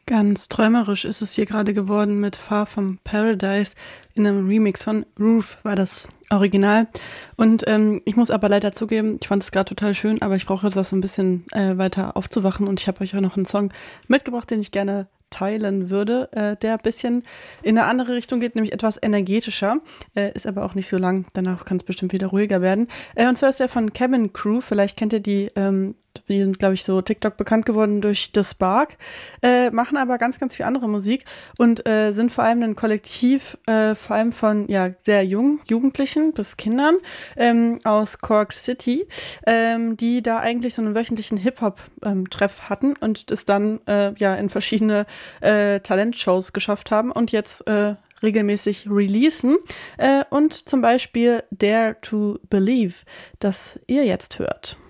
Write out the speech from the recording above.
Ganz träumerisch ist es hier gerade geworden mit Far From Paradise in einem Remix von Roof war das Original. Und ich muss aber leider zugeben, ich fand es gerade total schön, aber ich brauche jetzt das so ein bisschen weiter aufzuwachen und ich habe euch auch noch einen Song mitgebracht, den ich gerne teilen würde, der ein bisschen in eine andere Richtung geht, nämlich etwas energetischer, ist aber auch nicht so lang, danach kann es bestimmt wieder ruhiger werden. Und zwar ist der von Cabin Crew, vielleicht kennt ihr die sind, glaube ich, so TikTok bekannt geworden durch The Spark, machen aber ganz, ganz viel andere Musik und sind vor allem ein Kollektiv, vor allem von ja, sehr jungen Jugendlichen bis Kindern aus Cork City, die da eigentlich so einen wöchentlichen Hip-Hop-Treff hatten und es dann ja in verschiedene Talentshows geschafft haben und jetzt regelmäßig releasen und zum Beispiel Dare to Believe, das ihr jetzt hört.